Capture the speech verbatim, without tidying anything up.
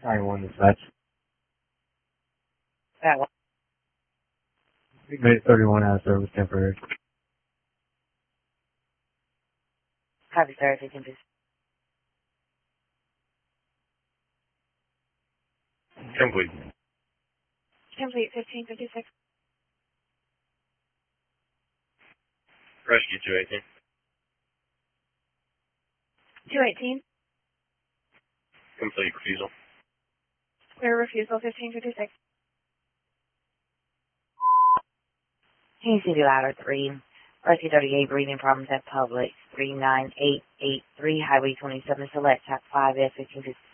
ninety-one dispatch. That one. We made it thirty-one out of service temporary. Copy, sir. If you can just... Complete. Complete fifteen fifty-six. Rescue two eighteen. two eighteen. Complete refusal. Clear refusal fifteen fifty-six. King City Ladder three. Rescue thirty-eight, breathing problems at Publix. three nine eight eight three, Highway twenty-seven, select, Tap five F fifteen fifty-six.